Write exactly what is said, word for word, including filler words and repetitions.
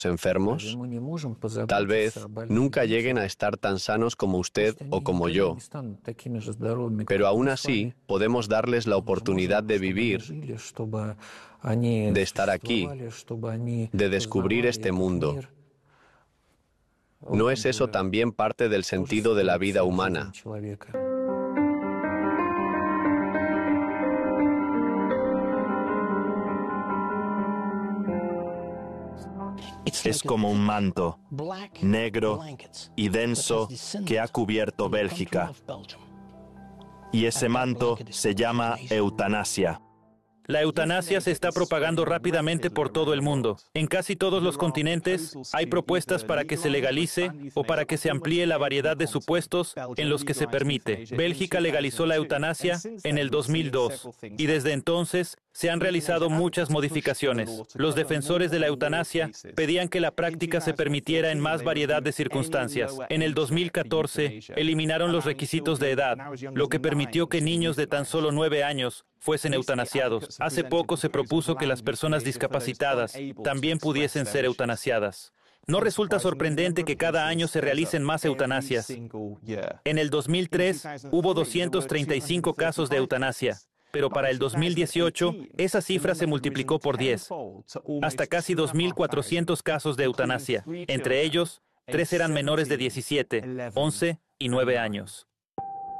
enfermos? Tal vez nunca lleguen a estar tan sanos como usted o como yo, pero aún así podemos darles la oportunidad de vivir, de estar aquí, de descubrir este mundo. ¿No es eso también parte del sentido de la vida humana? Es como un manto, negro y denso, que ha cubierto Bélgica. Y ese manto se llama eutanasia. La eutanasia se está propagando rápidamente por todo el mundo. En casi todos los continentes hay propuestas para que se legalice o para que se amplíe la variedad de supuestos en los que se permite. Bélgica legalizó la eutanasia en el dos mil dos y desde entonces se han realizado muchas modificaciones. Los defensores de la eutanasia pedían que la práctica se permitiera en más variedad de circunstancias. En el dos mil catorce eliminaron los requisitos de edad, lo que permitió que niños de tan solo nueve años fuesen eutanasiados. Hace poco se propuso que las personas discapacitadas también pudiesen ser eutanasiadas. No resulta sorprendente que cada año se realicen más eutanasias. En el dos mil tres hubo doscientos treinta y cinco casos de eutanasia, pero para el dos mil dieciocho esa cifra se multiplicó por diez, hasta casi dos mil cuatrocientos casos de eutanasia. Entre ellos, tres eran menores de diecisiete, once y nueve años.